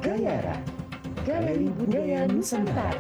Gayara, Galeri Budaya Nusantara.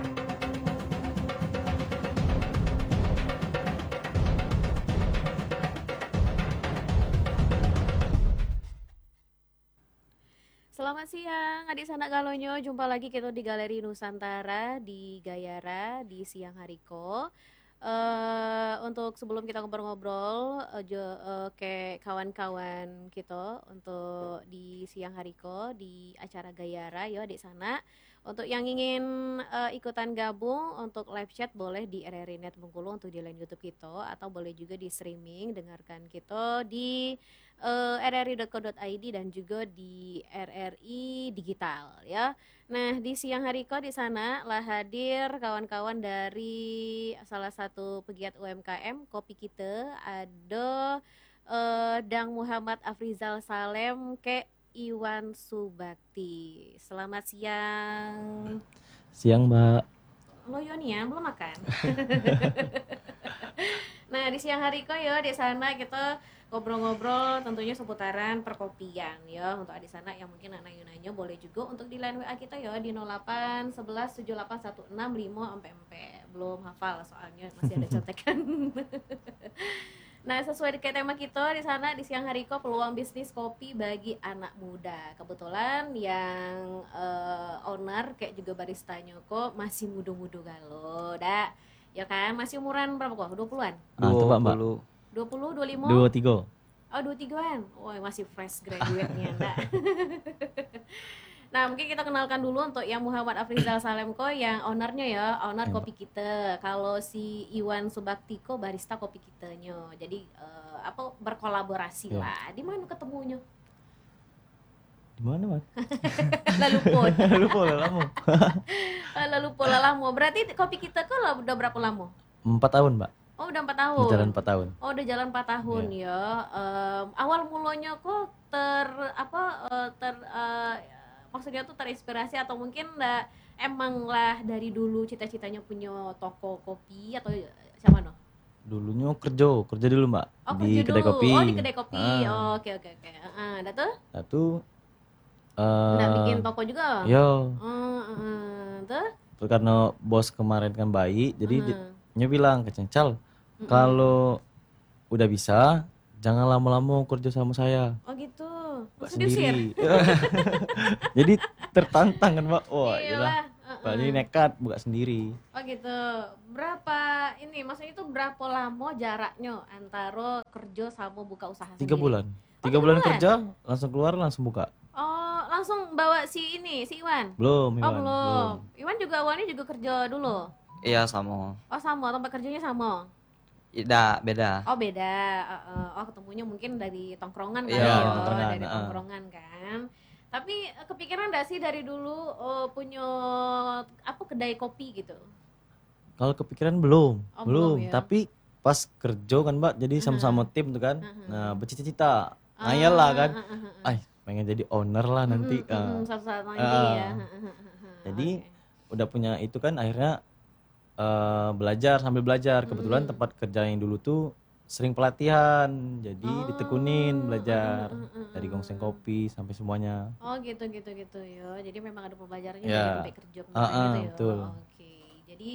Selamat siang, adik sanak galonyo. Jumpa lagi kita di Galeri Nusantara di Gayara di siang hariko. Untuk sebelum kita ngobrol-ngobrol ke kawan-kawan kita untuk di siang hariko di acara Gayara yo adik sana. Untuk yang ingin ikutan gabung untuk live chat boleh di RRI Net Bengkulu untuk di line YouTube kita, atau boleh juga di streaming dengarkan kita di rri.co.id dan juga di RRI Digital ya. Nah, di siang hari di sana lah hadir kawan-kawan dari salah satu pegiat UMKM Kopi Kita, ada Dang Muhammad Afrizal Salem ke Iwan Subakti. Selamat siang. Siang, Mbak. Lo Yonia belum makan? Nah, di siang hari ya di sana kita ngobrol-ngobrol tentunya seputaran perkopian ya. Untuk di sana yang mungkin anak nanya boleh juga untuk di line WA kita ya di 08 11 78 16 5 MP. Belum hafal soalnya masih ada contekan. Nah, sesuai dengan tema kita di sana di siang hari peluang bisnis kopi bagi anak muda. Kebetulan yang owner kayak juga baristanya kok masih muda-muda galo. Dah. Ya kan, masih umuran berapa kok? 20-an? Tebak, Mbak. 20, 25? 23. Oh, 23-an. Oh, masih fresh graduate-nya, enggak. Nah, mungkin kita kenalkan dulu untuk yang Muhammad Afrizal Salemko yang ownernya ya, owner Kopi Kita. Kalau si Iwan Subaktiko barista Kopi Kitanya. Jadi berkolaborasi lah. Di mana ketemunya? Di mana, Mas? Lalu pun. Lalu pola lama. Berarti Kopi Kita kan udah berapa lama? 4 tahun, Mbak. Oh, udah 4 tahun. Jalan 4 tahun. Oh, udah jalan 4 tahun ya. Awal mulanya kok maksudnya tuh terinspirasi atau mungkin emang lah dari dulu cita-citanya punya toko kopi atau sama no? Dulunya kerja dulu, Mbak. Oh, di kedai dulu. kopi. Oh, di kedai kopi. Oh, oke. Ada tuh? Satu Nggak bikin toko juga? Yo. Tuh? Karena bos kemarin kan baik, jadi dia bilang ke Cencal, kalau udah bisa jangan lama-lama kerja sama saya. Oh gitu. Mbak sendiri. Jadi tertantang kan, Mbak. Wah, iyalah. Paling nekat buka sendiri. Oh gitu. Berapa ini? Maksudnya itu berapa lama jaraknya antara kerja sama buka usaha 3 sendiri? bulan. 3 bulan kerja, langsung keluar, langsung buka. Oh, langsung bawa si Iwan? Belum, Iwan. Oh, belum. Iwan juga awalnya juga kerja dulu? Iya, sama. Oh, sama. Tempat kerjanya sama? Beda. Oh, beda. Oh, ketemunya mungkin dari tongkrongan kan? Iya, tongkrongan. Dari tongkrongan kan. Tapi kepikiran enggak sih dari dulu punya kedai kopi gitu? Kalau kepikiran belum. Oh, belum ya. Tapi pas kerja kan, Mbak, jadi sama-sama tim tuh kan. Nah, bercita-cita. Ngayal lah kan. Pengen jadi owner lah nanti. Satu saat nanti ya. Jadi udah punya itu kan, akhirnya sambil belajar. Kebetulan tempat kerja yang dulu tuh sering pelatihan, jadi ditekunin belajar dari gongseng kopi sampai semuanya. Oh gitu ya. Jadi memang ada pembelajarannya sampai kerja gitu ya. Betul. Oke. Jadi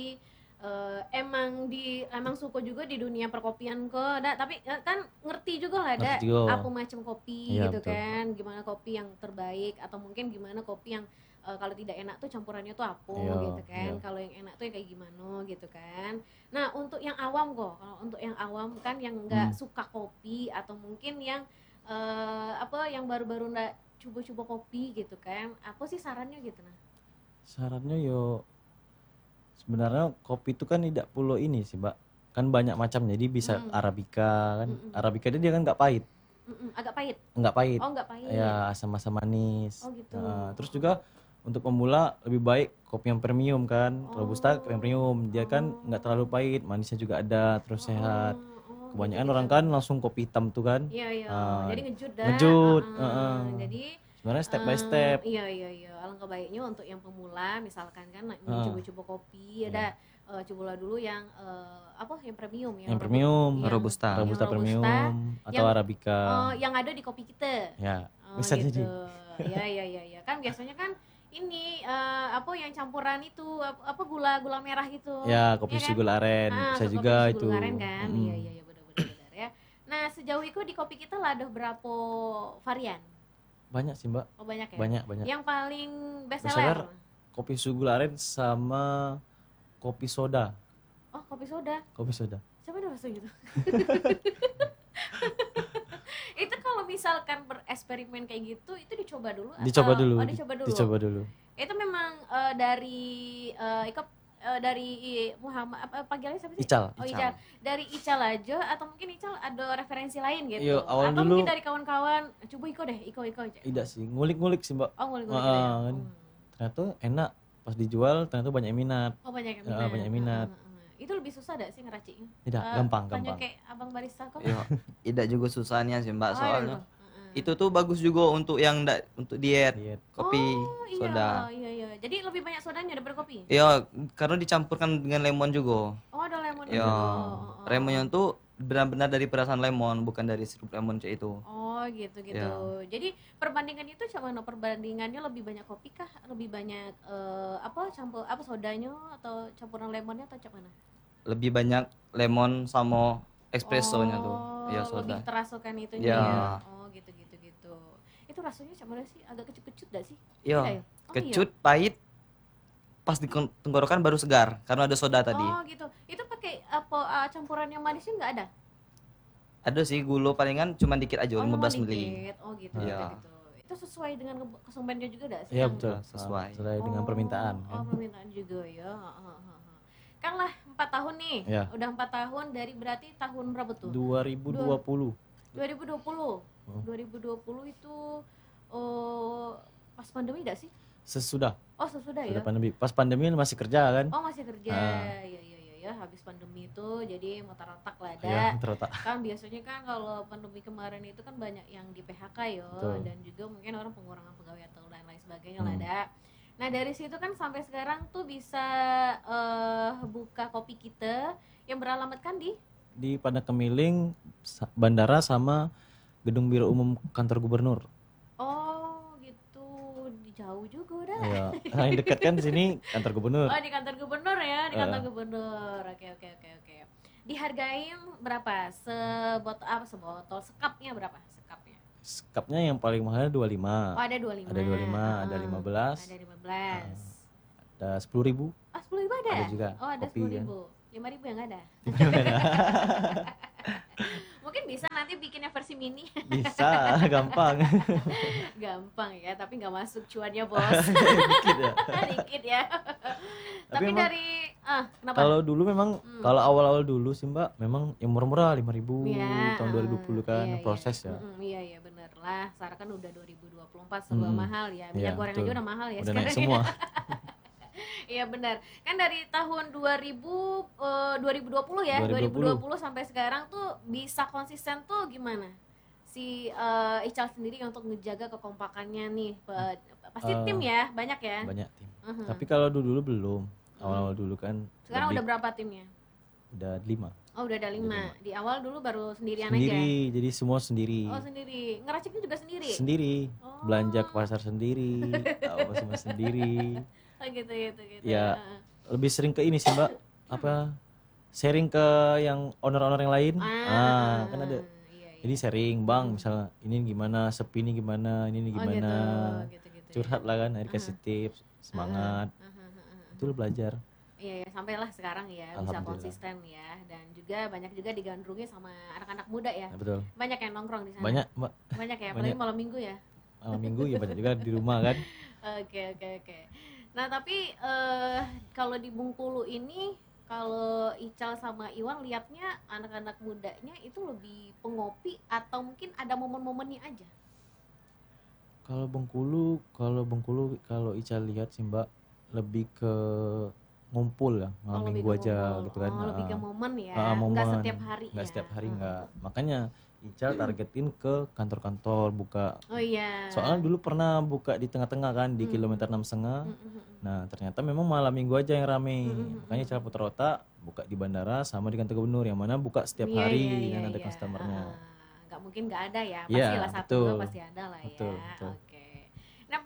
emang suka juga di dunia perkopian kok. Tapi kan ngerti juga lah ada apa macam kopi gitu betul. Kan. Gimana kopi yang terbaik atau mungkin gimana kopi yang kalau tidak enak tuh campurannya tuh apa gitu kan. Kalau yang enak tuh yang kayak gimana gitu kan. Nah, untuk yang awam kok. Kalau untuk yang awam kan yang enggak suka kopi atau mungkin yang yang baru-baru enggak coba-coba kopi gitu kan. Apa sih sarannya gitu nah? Sarannya sebenarnya kopi itu kan tidak perlu ini sih, Mbak. Kan banyak macam, jadi bisa Arabica kan. Arabica dia kan enggak pahit. Agak pahit? Enggak pahit. Oh, enggak pahit. Ya, asam-asam manis. Oh gitu. Terus juga untuk pemula lebih baik kopi yang premium kan. Robusta premium. Dia kan enggak terlalu pahit, manisnya juga ada, terus sehat. Kebanyakan orang kan langsung kopi hitam tuh kan. Iya. Jadi ngejut dah. Jadi sebenarnya step by step. Iya. Alangkah baiknya untuk yang pemula misalkan kan coba-coba kopi ada cobalah dulu yang yang premium ya. Yang premium, Robusta premium atau Arabica. Yang ada di kopi kita. Ya. Bisa gitu. jadi. Iya. Kan biasanya kan ini apa yang campuran itu apa gula merah gitu. Ya, kopi Iya kan? susu gula aren bisa kopi juga susu itu. gula aren kan. Mm-mm. Iya benar ya. Nah, sejauh itu di kopi kita lah ada berapa varian? Banyak sih Mbak, Oh, banyak ya. banyak. Yang paling best Bestseller seller. kopi susu gula aren sama kopi soda. Oh, kopi soda. Kopi soda. Siapa ada rasa gitu? Itu kalau misalkan bereksperimen kayak gitu, itu dicoba dulu atau Dicoba dulu. Oh, dicoba dulu. Dicoba dulu. Itu memang dari dari Muhammad apa panggilannya siapa sih? Ical. Oh, Ical. Dari Ical aja atau mungkin Ical ada referensi lain gitu. Iya, awal atau dulu- mungkin dari kawan-kawan, coba Iko deh, Iko aja. Tidak sih, ngulik-ngulik sih Mbak. Oh, ngulik-ngulik Ah, gitu ya. kan. Ternyata enak, pas dijual ternyata banyak yang minat. Oh, banyak yang Ya, minat. banyak yang minat. Itu lebih susah gak sih ngeraciknya? Tidak, Eh, gampang. Tanya kayak abang barista kok. Yo, tidak juga susahnya sih Mbak, Oh, soalnya iya. itu tuh bagus juga untuk yang untuk diet, Diet. kopi, Oh, iya, soda. iya. Jadi lebih banyak sodanya daripada kopi? Iya, karena dicampurkan dengan lemon juga. Oh, ada lemon Ya, juga. lemonnya tuh benar-benar dari perasan lemon, bukan dari sirup lemon kayak itu. Oh, gitu. Ya. Jadi perbandingan itu cuma perbandingannya lebih banyak kopi kah? Lebih banyak campur apa sodanya atau campuran lemonnya atau cak mana? Lebih banyak lemon sama espressonya tuh. Ya, Lebih soda. terasukan itunya Ya. ya. Oh, gitu. Itu rasanya cak mana sih? Agak kecut-kecut gak sih? Iya, Tidak ya? Oh, kecut, pahit, pas di tenggorokan baru segar karena ada soda tadi. Oh, gitu. Itu pakai campuran yang manisnya nggak ada? Ada sih gula palingan cuma dikit aja, Oh, 15 cuma mili. dikit. Oh, gitu. Iya. Itu sesuai dengan kesumpahannya juga gak sih? Iya yang- betul, Sesuai. sesuai dengan permintaan kan. Oh, permintaan juga ya. Kan lah 4 tahun nih. Ya. Udah 4 tahun dari berarti tahun berapa tuh? 2020. 2020. Oh. 2020 itu pas pandemi gak sih? Sesudah, Oh, sesudah sudah ya. pandemi. Pas pandemi masih kerja kan? Oh, masih kerja. Ah. Iya, habis pandemi itu jadi motor otak lah Iya, ada. terletak. Kan biasanya kan kalau pandemi kemarin itu kan banyak yang di PHK ya, Betul. dan juga mungkin orang pengurangan pegawai atau lain-lain sebagainya lah Hmm. ada. Nah, dari situ kan sampai sekarang tuh bisa buka kopi kita yang beralamatkan di Di Padang Kemiling, bandara sama gedung biro umum kantor gubernur. oh gitu, di jauh juga udah. Iya, paling dekat kan di sini kantor gubernur. Oh, di kantor gubernur ya, di kantor Heeh. gubernur. Oke. Dihargain berapa? Sebotol sekapnya berapa? Sekapnya. Cupnya yang paling mahal 25. Oh, ada 25. Ada 25, ada Heeh. 15. Ada 15. Ada 10.000. Ah, 10.000 ada? Ada juga, Oh, ada kopi 10.000. 5.000 yang ada. Mungkin bisa nanti bikinnya versi mini. Bisa, gampang. Gampang ya, tapi nggak masuk cuannya, Bos. Dikit ya. Dikit ya. Tapi Tapi emang dari kenapa? Kalau dulu memang kalau awal-awal dulu sih Mbak, memang yang murah-murah 5.000 Iya, tahun 2020 kan iya, proses ya. Iya bener lah. Sekarang kan udah 2024 serba mahal ya. Iya, Minyak goreng betul. aja udah mahal ya Udah naik sekarang. semua. Iya benar. Kan dari tahun 2020 ya, 2020 2020 sampai sekarang tuh bisa konsisten tuh gimana? Si Ical sendiri untuk ngejaga kekompakannya nih. Pasti tim ya, banyak ya. Banyak tim. Mhm. Tapi kalau dulu belum. Awal-awal dulu kan Sekarang lebih- udah berapa timnya? udah 5. Oh, udah ada 5. Di awal dulu baru sendirian aja. Sendiri, jadi semua sendiri. Oh, sendiri. Ngeraciknya juga sendiri. Sendiri. Oh. Belanja ke pasar sendiri, apa semua sendiri. Oh, gitu. Ya, lebih sering ke ini sih Mbak. Apa? Sharing ke yang owner-owner yang lain. Kan ada. Iya. Jadi sharing, Bang, misalnya ini gimana, sepi ini gimana, ini Oh, gimana. gitu. Curhat lah kan, dikasih tips, semangat. Itu lu belajar. Iya, sampailah sekarang ya bisa Alhamdulillah. konsisten ya, dan juga banyak juga digandrungi sama anak-anak muda ya. Nah, betul. Banyak yang nongkrong di sana. Banyak, Mbak. Banyak ya, apalagi banyak. malam minggu ya. Malam minggu ya banyak juga di rumah kan. Oke. Nah, tapi kalau di Bengkulu ini, kalau Ical sama Iwan lihatnya anak-anak mudanya itu lebih pengopi atau mungkin ada momen-momennya aja? Kalau Bengkulu, kalau Ica lihat sih Mbak, lebih ke ngumpul ya, malam lebih minggu ke aja momen. gitu kan. Oh, lebih ke momen ya. Momen. Nggak setiap hari Nggak ya. setiap hari nggak. Makanya Ica targetin ke kantor-kantor buka. Oh iya. Soalnya dulu pernah buka di tengah-tengah kan di kilometer 6,5. Nah, ternyata memang malam minggu aja yang rame. Makanya Ica putar otak buka di bandara sama di kantor gubernur yang mana buka setiap hari dan ada customernya. Nggak mungkin nggak ada ya, Iya, pastilah satu betul. dua pasti ada lah ya. Betul. Oke. Nah, pengalaman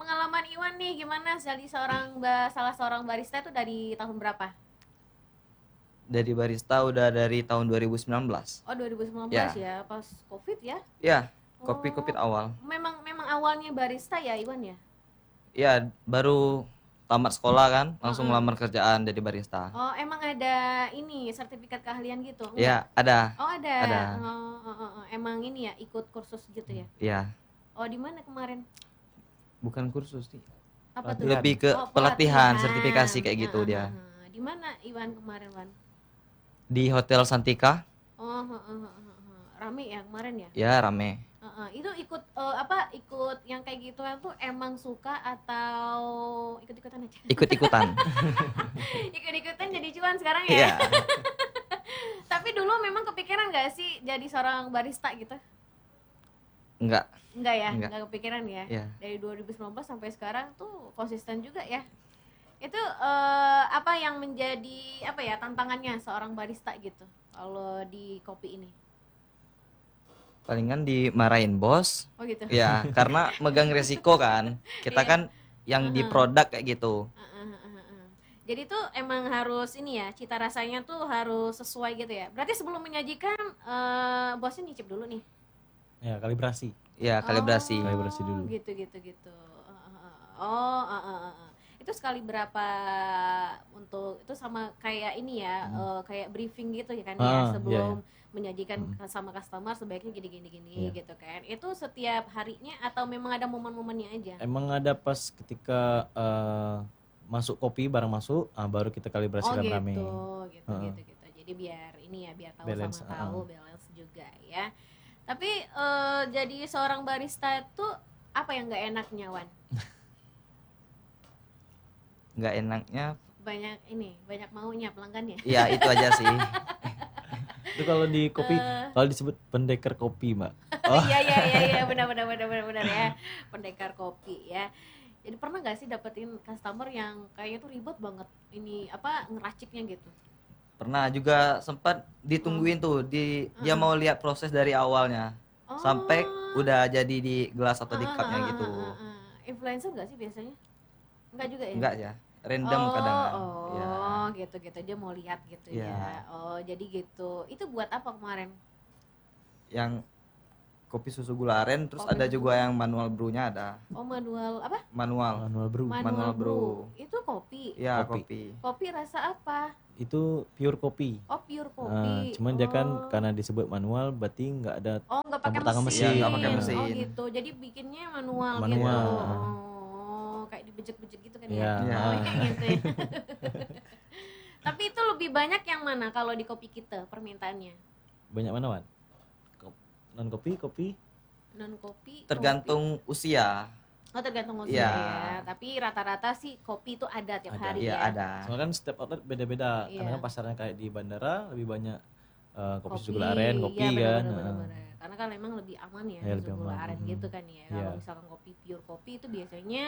pengalaman Iwan nih gimana jadi salah seorang barista itu dari tahun berapa? Dari barista udah dari tahun 2019. Oh 2019 Ya. ya, pas COVID ya? Ya, Oh, COVID awal. memang awalnya barista ya Iwan ya? Ya, baru tamat sekolah kan, langsung ngelamar kerjaan jadi barista. Oh emang ada ini sertifikat keahlian gitu? Ya, ada. Oh ada. Ada. Emang ini ya ikut kursus gitu ya? Ya, Oh di mana kemarin? bukan kursus sih. Apa tuh? Lebih ke Oh, pelatihan, sertifikasi kayak gitu dia. Di mana Iwan kemarin Wan? Di Hotel Santika, Oh rame ya kemarin ya? ya rame. Itu ikut ikut yang kayak gituan tuh emang suka atau ikut-ikutan aja? Ikut-ikutan. Ikut-ikutan jadi cuan sekarang ya? Iya. Tapi dulu memang kepikiran gak sih jadi seorang barista gitu? Enggak. Enggak ya? Enggak. Enggak kepikiran ya? Ya. Dari 2019 sampai sekarang tuh konsisten juga ya? Itu apa yang menjadi apa ya tantangannya seorang barista gitu kalau di kopi ini? Palingan dimarahin bos. Oh gitu? Ya, karena megang resiko kan. Kita Iya. kan yang di produk kayak gitu. Jadi tuh emang harus ini ya, cita rasanya tuh harus sesuai gitu ya. Berarti sebelum menyajikan bosnya nyicip dulu nih. Ya, kalibrasi. Ya, kalibrasi. Kalibrasi dulu. Gitu. Itu sekali berapa untuk itu sama kayak ini ya, kayak briefing gitu ya kan ya sebelum menyajikan sama customer sebaiknya gini gitu kan. Itu setiap harinya atau memang ada momen-momennya aja? Emang ada pas ketika masuk kopi barang masuk, baru kita kalibrasikan rame. gitu. Jadi biar ini ya, biar tahu Balance, sama tahu balance juga ya. Tapi jadi seorang barista itu apa yang nggak enaknya Wan? Nggak enaknya, Banyak maunya pelanggannya. ya itu aja sih. Itu kalau di kopi, kalau disebut pendekar kopi, Mbak. Iya benar ya. Pendekar kopi ya. Jadi pernah nggak sih dapetin customer yang kayaknya tuh ribet banget ini apa ngeraciknya gitu? Pernah juga sempat ditungguin tuh, dia mau lihat proses dari awalnya sampai udah jadi di gelas atau di cupnya gitu. Influencer nggak sih biasanya? Enggak juga ya? Enggak ya, random kadang. Ya. Gitu dia mau lihat gitu Ya. ya. Oh jadi gitu. Itu buat apa kemarin? Yang kopi susu gula aren, terus Kopi ada susu. juga yang manual brew-nya ada. Oh manual apa? Manual. Manual brew. Manual brew. brew. Itu kopi. Ya, Kopi. kopi. Kopi rasa apa? Itu pure kopi. Oh pure kopi. Cuman dia kan karena disebut manual, berarti nggak ada Oh nggak pakai campur tangan mesin. mesin. Iya, nggak pakai Oh mesin. gitu. Jadi bikinnya manual, gitu. Manual. Oh kayak dibejek-bejek gitu kan Iya. ya? Iya. Oh, kayak gitu ya. Tapi itu lebih banyak yang mana kalau di kopi kita permintaannya? banyak mana, Wan? Non kopi. Non kopi. Tergantung usia. Oh tergantung usia Iya. ya. Tapi rata-rata sih kopi itu ada tiap Ada. hari Iya, ya. ada. Soalnya kan setiap outlet beda-beda. Iya. Karena kan pasarnya kayak di bandara lebih banyak kopi susu Kopi, gula aren, kopi iya, kan. bener. Karena kan memang lebih aman ya, Iya, susu lebih gula aman. aren gitu kan ya. Kalau Iya. misalkan kopi pure kopi itu biasanya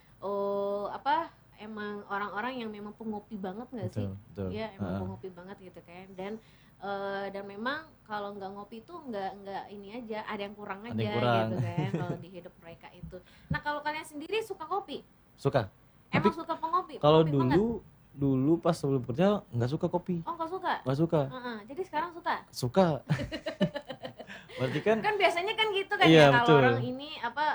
emang orang-orang yang memang pengopi banget nggak sih? Betul. Iya emang pengopi banget gitu kan. Dan memang kalau nggak ngopi tuh nggak ini aja, ada yang kurang aja Ada yang kurang. gitu kan kalau di hidup mereka itu. Nah kalau kalian sendiri suka kopi? Suka. Emang suka pengopi? Kalau Pengopi banget? dulu pas sebelum kerja nggak suka kopi. Oh nggak suka? Nggak suka. Jadi sekarang suka? Suka. Berarti kan Kan biasanya kan gitu kan Iya, ya, kalau betul. orang ini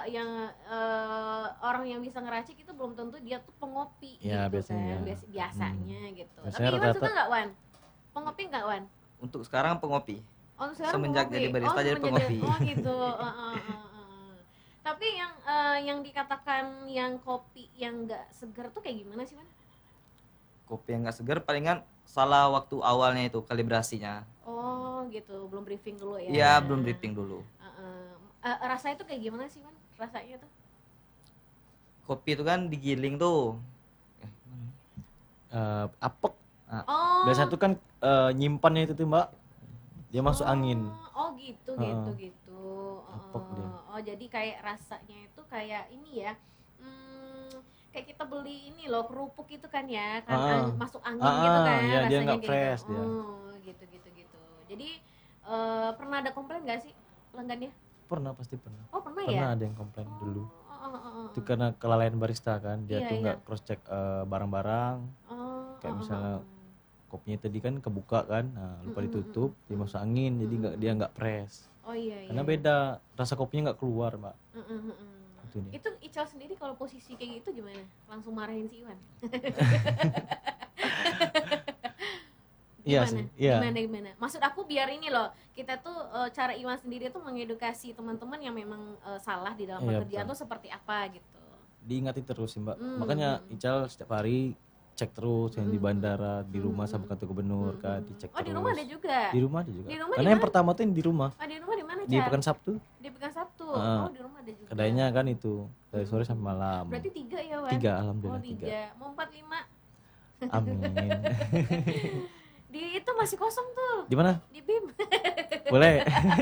orang yang bisa ngeracik itu belum tentu dia tuh pengopi Iya, gitu biasanya. kan biasanya gitu. Biasanya Tapi Iwan rata-rata- suka nggak Wan? Pengopi nggak Wan? Untuk sekarang pengopi. Oh sekarang Semenjak pengopi. jadi barista jadi pengopi. Oh gitu. Tapi yang dikatakan yang kopi yang nggak segar tuh kayak gimana sih Wan? Kopi yang nggak segar palingan salah waktu awalnya itu kalibrasinya. Oh gitu, belum briefing dulu ya? Iya, belum briefing dulu. Rasanya tuh kayak gimana sih Wan? Rasanya tuh? Kopi itu kan digiling tuh. apek. Oh. Biasanya tuh kan nyimpannya itu tuh, Mbak. Dia masuk angin. Oh gitu. Apek dia. Oh jadi kayak rasanya itu kayak ini ya. Kayak kita beli ini loh kerupuk itu kan ya, kan masuk angin gitu kan iya, dia rasanya nggak gitu. fresh dia. Oh gitu. Jadi pernah ada komplain nggak sih pelanggannya? Pernah, pasti pernah. Oh pernah ya? Pernah ada yang komplain dulu. Itu karena kelalaian barista kan, dia Iya, tuh iya. nggak cross check barang-barang. Oh, Kayak oh, misalnya oh, oh. kopinya tadi kan kebuka kan, nah lupa ditutup, dimasuk angin, jadi dia nggak press. Oh iya, iya. Karena beda, rasa kopinya nggak keluar, Mbak. Itu dia. Itu Ical sendiri kalau posisi kayak gitu gimana? Langsung marahin si Iwan? Iya Gimana? sih, iya. Gimana? Maksud aku biar ini loh, kita tuh cara Iwan sendiri tuh mengedukasi teman-teman yang memang salah di dalam Iya, pekerjaan betul. tuh seperti apa gitu. Diingatin terus sih, Mbak. Hmm. Makanya Ical setiap hari cek terus yang di bandara, di rumah sama kantor gubernur kan, dicek Oh terus. di rumah ada juga? Di rumah ada juga. Di rumah Karena di yang pertama tuh yang di rumah, Oh di rumah di mana, di Cal? Pekan Sabtu. Di Pekan Sabtu. Ah. Oh di rumah ada juga. Kedainya kan itu dari sore sampai malam. Berarti 3 ya Wan? 3, alhamdulillah, Oh 3. 3, mau 4, 5. Amin. Di itu masih kosong tuh, Di mana? di BIM. Boleh.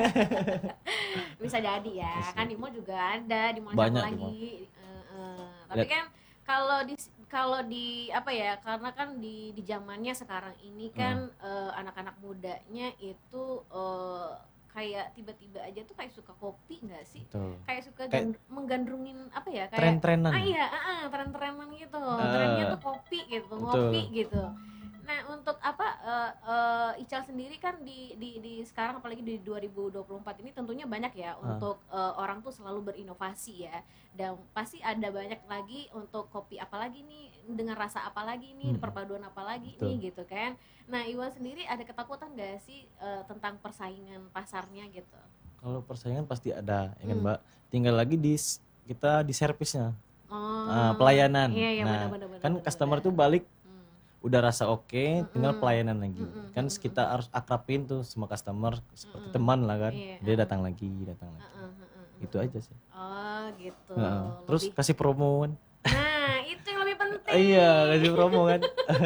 Bisa jadi ya, Bisa kan di mall juga ada, di mall Banyak satu di mall. lagi. Tapi Lihat. kan kalau di apa ya, karena kan di zamannya sekarang ini kan anak-anak mudanya itu kayak tiba-tiba aja tuh kayak suka kopi nggak sih? Betul. Kayak suka Kayak menggandrungin apa ya, kayak Tren-trenan. iya, tren-trenan gitu. Trennya tuh kopi gitu, Betul. ngopi gitu. Nah, untuk apa Ical sendiri kan di sekarang apalagi di 2024 ini tentunya banyak ya untuk orang tuh selalu berinovasi ya. Dan pasti ada banyak lagi untuk kopi apalagi nih, dengan rasa apalagi nih, perpaduan apalagi Betul. nih gitu kan. Nah, Iwan sendiri ada ketakutan gak sih tentang persaingan pasarnya gitu? Kalau persaingan pasti ada, ya kan, Mbak. Tinggal lagi kita di servisnya. Pelayanan. Iya, iya, Nah, benar, kan benar, customer benar. tuh balik udah rasa oke, tinggal pelayanan lagi. Kan mm, kita harus akrabin tuh semua customer seperti teman lah kan. Iya, Dia datang lagi. Itu aja sih. Oh gitu. Heeh. Terus Lebih- kasih promo kan. Nah, itu yang lebih penting. Iya, kasih promo kan.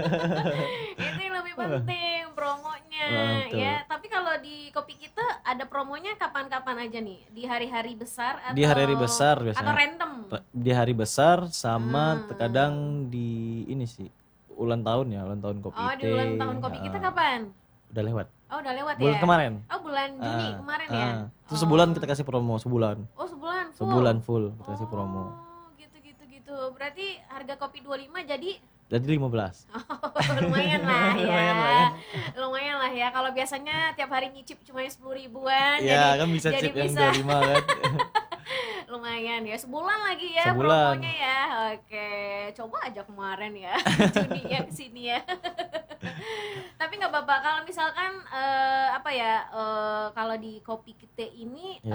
Itu yang lebih penting promonya Betul. ya. Tapi kalau di kopi kita ada promonya kapan-kapan aja nih? Di hari-hari besar atau Di hari-hari besar biasanya. atau random? Di hari besar sama terkadang di ini sih ulang tahun kopi Oh, di ulang tahun kopi kita kapan? udah lewat Oh, udah lewat bulan ya? kemarin. Oh, bulan Juni kemarin ya? Terus sebulan kita kasih promo sebulan Oh, sebulan full. sebulan full kita kasih promo. Oh, gitu. Berarti harga kopi 25 jadi Jadi 15. lumayan lah ya. Lumayan lah ya. Lumayan lah ya. Kalau biasanya tiap hari nyicip cuma 10 ribuan. Iya kan bisa jadi chip yang bisa. 25 kan. Lumayan ya, sebulan lagi ya Sebulan. promonya ya. Oke, coba aja kemarin ya Juni ya kesini ya. Tapi nggak apa-apa kalau misalkan apa ya, kalau di kopi kita ini